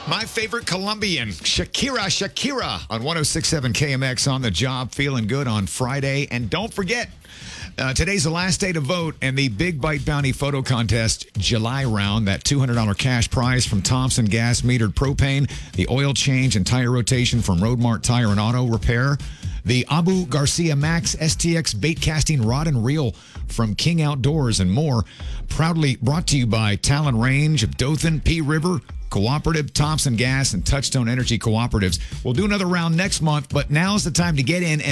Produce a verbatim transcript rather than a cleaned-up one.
My favorite Colombian, Shakira, Shakira, on one oh six point seven K M X on the job, feeling good on Friday. And don't forget, uh, today's the last day to vote, and the Big Bite Bounty Photo Contest July round, that two hundred dollars cash prize from Thompson Gas Metered Propane, the oil change and tire rotation from Roadmart Tire and Auto Repair, the Abu Garcia Max S T X bait casting rod and reel from King Outdoors, and more. Proudly brought to you by Talon Range of Dothan, P River, Cooperative, Thompson Gas, and Touchstone Energy Cooperatives. We'll do another round next month, but now's the time to get in and